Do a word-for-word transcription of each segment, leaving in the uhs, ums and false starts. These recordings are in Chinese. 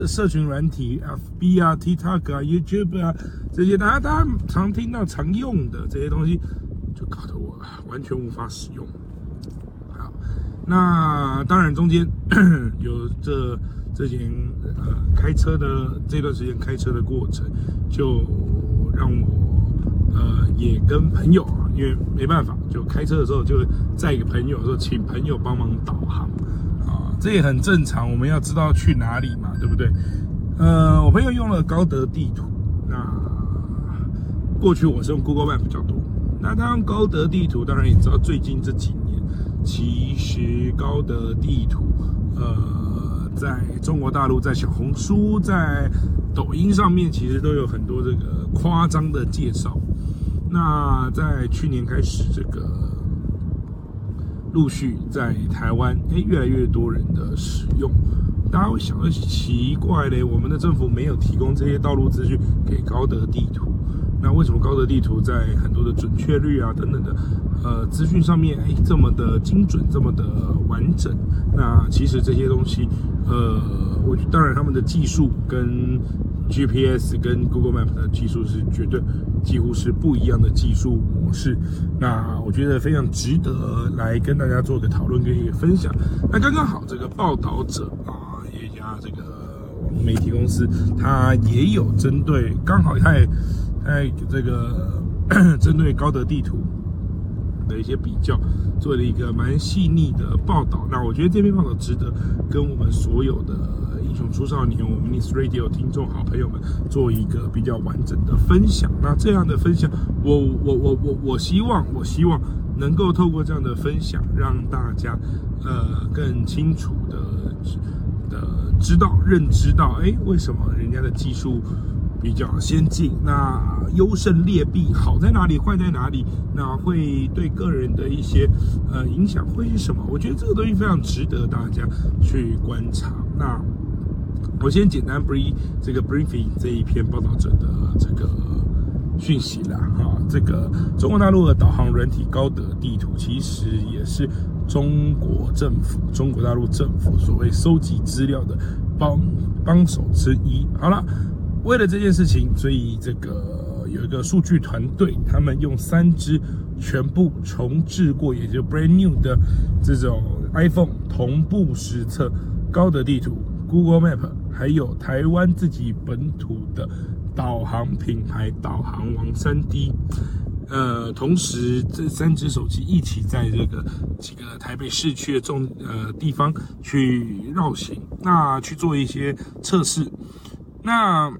社群软体 ，F B 啊、TikTok 啊、YouTube 啊这些，大家大家常听到、常用的这些东西，就搞得我完全无法使用。好，那当然中间有这这件呃开车的这段时间开车的过程，就让我呃也跟朋友啊，因为没办法，就开车的时候就载一个朋友说，请朋友帮忙导航。这也很正常，我们要知道去哪里嘛，对不对？呃，我朋友用了高德地图，那过去我是用 Google Map 比较多，那他用高德地图，当然也知道最近这几年，其实高德地图，呃，在中国大陆，在小红书，在抖音上面，其实都有很多这个夸张的介绍。那在去年开始，这个陆续在台湾，哎，越来越多人的使用。大家会想，奇怪嘞，我们的政府没有提供这些道路资讯给高德地图，那为什么高德地图在很多的准确率啊等等的呃资讯上面，哎，这么的精准，这么的完整？那其实这些东西，呃，我当然他们的技术跟 G P S 跟 Google Map 的技术是绝对几乎是不一样的技术模式，那我觉得非常值得来跟大家做个讨论跟一个分享。那刚刚好，这个报道者啊，一家这个网络媒体公司，它也有针对，刚好它也在这个针对高德地图的一些比较，做了一个蛮细腻的报道。那我觉得这篇报道值得跟我们所有的英雄出少年，我们 Miss Radio 听众好朋友们做一个比较完整的分享。那这样的分享，我我我我我希望，我希望能够透过这样的分享，让大家呃更清楚的的知道、认知到，哎，为什么人家的技术比较先进，那优胜劣弊，好在哪里，坏在哪里，那会对个人的一些呃影响会是什么？我觉得这个东西非常值得大家去观察。那我先简单 brief 这个 briefing 这一篇报道者的这个讯息啦，哈，这个中国大陆的导航软体高德地图，其实也是中国政府、中国大陆政府所谓收集资料的帮帮手之一。好了。为了这件事情，所以这个有一个数据团队，他们用三支全部重置过，也就 brand new 的这种 iPhone 同步实测高德地图、Google Map， 还有台湾自己本土的导航品牌导航王 三 D。呃，同时这三只手机一起在这个几个台北市区的重呃地方去绕行，那去做一些测试。那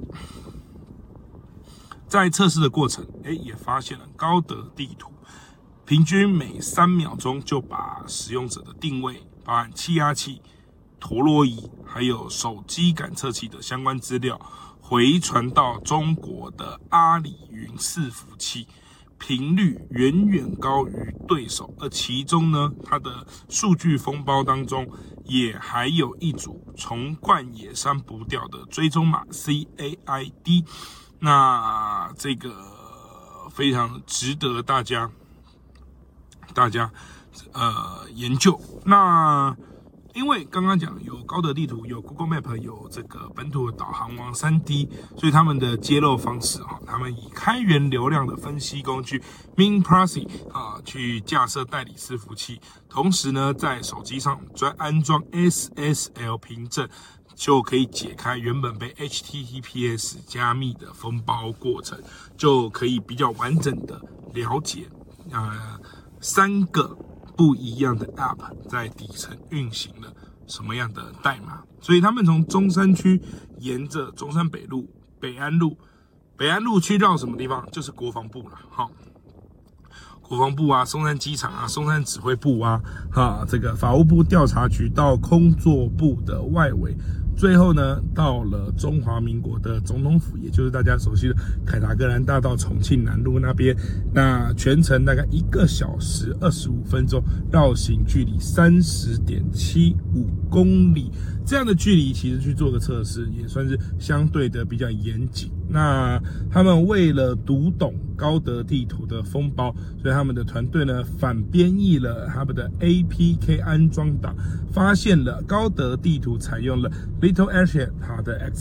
在测试的过程，哎，也发现了高德地图平均每三秒钟就把使用者的定位，包含气压计、陀螺仪，还有手机感测器的相关资料，回传到中国的阿里云伺服器，频率远远高于对手。而其中呢，它的数据封包当中，也还有一组从冠野山不掉的追踪码 C A I D， 那这个非常值得大家大家呃研究。那因为刚刚讲有高德地图，有 Google Map， 有这个本土的导航王 三 D， 所以他们的揭露方式啊，他们以开源流量的分析工具 MinProsy 啊去架设代理伺服器，同时呢，在手机上专安装 S S L 凭证，就可以解开原本被 H T T P S 加密的封包过程，就可以比较完整的了解呃三个不一样的 App 在底层运行了什么样的代码。所以他们从中山区沿着中山北路、北安路、北安路区绕什么地方，就是国防部了，好，国防部啊、松山机场啊、松山指挥部啊、哈这个法务部调查局到空作部的外围。最后呢，到了中华民国的总统府，也就是大家熟悉的凯达格兰大道重庆南路那边。那全程大概一个小时二十五分钟，绕行距离三十点七五公里这样的距离，其实去做个测试，也算是相对的比较严谨。那他们为了读懂高德地图的封包，所以他们的团队呢反编译了他们的 A P K 安装档，发现了高德地图采用了 Little Airship 它的